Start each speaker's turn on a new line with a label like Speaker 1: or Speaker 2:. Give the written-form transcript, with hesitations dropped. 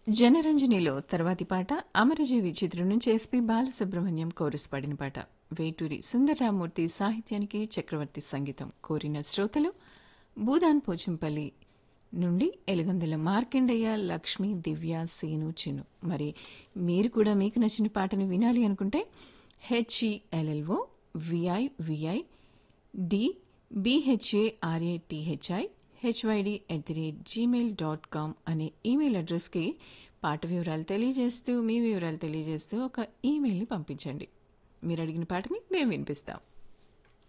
Speaker 1: జనరంజనిలో తర్వాతి పాట అమరజీవి చిత్రం నుంచి ఎస్పి బాలసుబ్రహ్మణ్యం కోరస్ పాడిన పాట. వేటూరి సుందరరామూర్తి సాహిత్యానికి చక్రవర్తి సంగీతం. కోరిన శ్రోతలు భూదాన్ పోచంపల్లి నుండి ఎలుగందుల మార్కండయ్య, లక్ష్మి, దివ్య, సీను, చిను. మరి మీరు కూడా మీకు నచ్చిన పాటను వినాలి అనుకుంటే HELLO VIVI DBHARATHI HYD@gmail.com అనే ఈమెయిల్ అడ్రస్కి పాట వివరాలు తెలియజేస్తూ, మీ వివరాలు తెలియజేస్తూ ఒక ఈమెయిల్ని పంపించండి. మీరు అడిగిన పాటని మేము వినిపిస్తాం.